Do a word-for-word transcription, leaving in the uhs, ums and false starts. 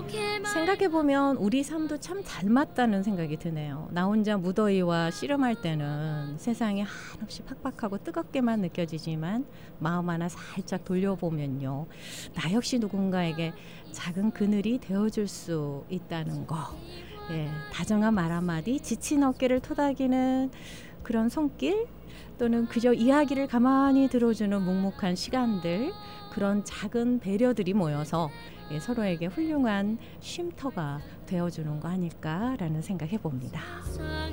생각해보면 우리 삶도 참 닮았다는 생각이 드네요. 나 혼자 무더위와 씨름할 때는 세상이 한없이 팍팍하고 뜨겁게만 느껴지지만 마음 하나 살짝 돌려보면요, 나 역시 누군가에게 작은 그늘이 되어줄 수 있다는 거. 예, 다정한 말 한마디, 지친 어깨를 토닥이는 그런 손길, 또는 그저 이야기를 가만히 들어주는 묵묵한 시간들, 그런 작은 배려들이 모여서 예, 서로에게 훌륭한 쉼터가 되어주는 거 아닐까라는 생각해 봅니다.